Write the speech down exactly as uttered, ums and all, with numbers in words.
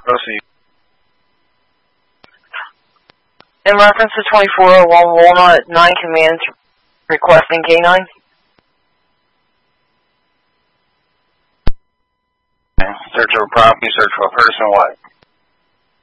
Proceed. In reference to twenty-four oh one Walnut, nine commands requesting K nine. Search of a property, search for a person, what?